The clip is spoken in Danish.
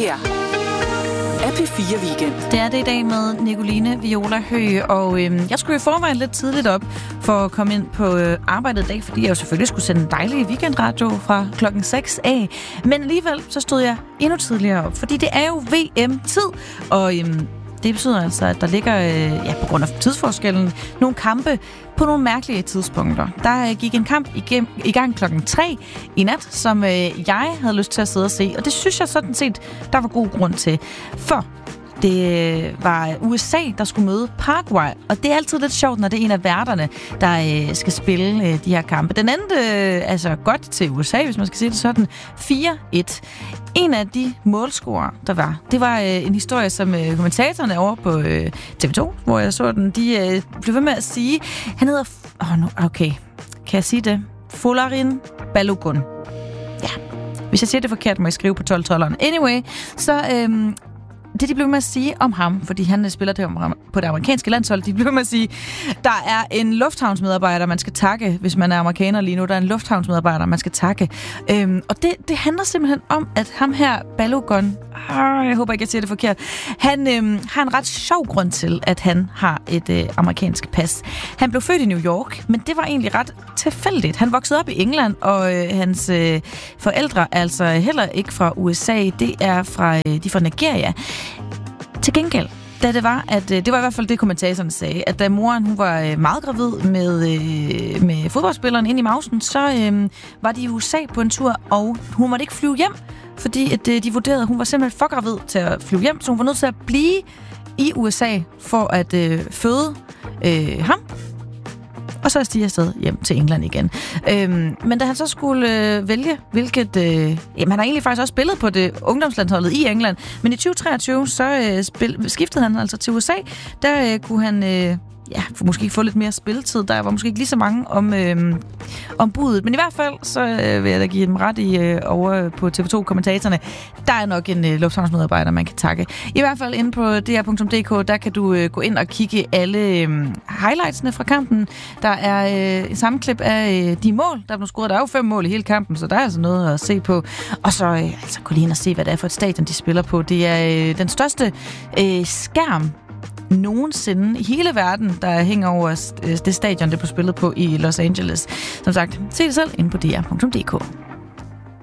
her er P4 Weekend. Det er det i dag med Nicoline Viola Høgh, og jeg skulle i forvejen lidt tidligt op for at komme ind på arbejdet i dag, fordi jeg jo selvfølgelig skulle sende en dejlig weekendradio fra klokken 6 af. Men alligevel så stod jeg endnu tidligere op, fordi det er jo VM-tid, og det betyder altså, at der ligger, på grund af tidsforskellen, nogle kampe på nogle mærkelige tidspunkter. Der gik en kamp i gang klokken 3 i nat, som jeg havde lyst til at sidde og se, og det synes jeg sådan set, der var god grund til. For det var USA, der skulle møde Paraguay, og det er altid lidt sjovt, når det er en af værterne, der skal spille de her kampe. Den endte altså godt til USA, hvis man skal sige det sådan, 4-1. En af de målscorer, der var, det var en historie, som kommentatorerne over på TV2, hvor jeg så den, de blev ved med at sige, han hedder, okay, kan jeg sige det? Folarin Balogun. Ja, hvis jeg siger det forkert, må jeg skrive på 12-12'eren. Anyway, så det de blev med at sige om ham, fordi han spiller det på det amerikanske landshold, de blev med at sige, der er en lufthavnsmedarbejder, man skal takke, hvis man er amerikaner lige nu. Der er en lufthavnsmedarbejder, man skal takke. Og det handler simpelthen om, at ham her, Balogun, jeg håber ikke, jeg siger det forkert, han har en ret sjov grund til, at han har et amerikansk pas. Han blev født i New York, men det var egentlig ret tilfældigt. Han voksede op i England, og hans forældre er altså heller ikke fra USA. De er fra Nigeria. Til gengæld, da det var, at det var i hvert fald det, kommentatorerne sagde, at da moren hun var meget gravid med fodboldspilleren ind i mausen, så var de i USA på en tur, og hun måtte ikke flyve hjem, fordi at, de vurderede, at hun var simpelthen for gravid til at flyve hjem, så hun var nødt til at blive i USA for at føde ham. Og så stiger jeg afsted hjem til England igen. Men da han så skulle vælge, hvilket han har egentlig faktisk også spillet på det ungdomslandsholdet i England, men i 2023 så skiftede han altså til USA. Der kunne han måske få lidt mere spilletid. Der var måske ikke lige så mange om budet. Men i hvert fald, så vil jeg da give dem ret i over på TV2-kommentatorerne. Der er nok en lufthavnsmedarbejder, man kan takke. I hvert fald inde på dr.dk, der kan du gå ind og kigge alle highlightsene fra kampen. Der er et sammenklip af de mål, der er blevet scoret. Der er jo 5 mål i hele kampen, så der er altså noget at se på. Og så gå lige ind og se, hvad det er for et stadion, de spiller på. Det er den største skærm nogensinde i hele verden, der hænger over det stadion, det blev spillet på i Los Angeles. Som sagt, se det selv inde på dr.dk.